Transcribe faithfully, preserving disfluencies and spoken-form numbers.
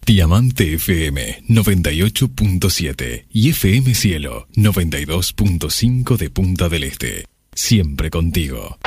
Diamante F M noventa y ocho punto siete y F M Cielo noventa y dos punto cinco de Punta del Este. Siempre contigo.